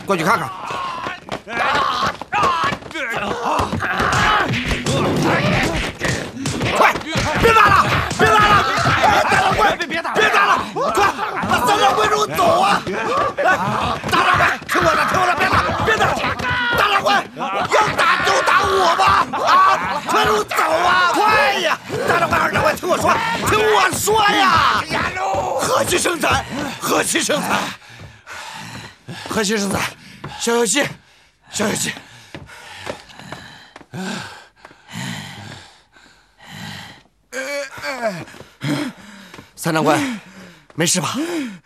过去看看。快，别打了，别打了！大掌柜，别打了，快，把三掌柜给我走啊！大掌柜，听我的，别打！大掌柜，要打就打我吧！啊，快给我走啊！快呀！大掌柜、二掌柜，听我说呀！和气生财，和气生财，和气生财！消气！三掌柜，没事吧？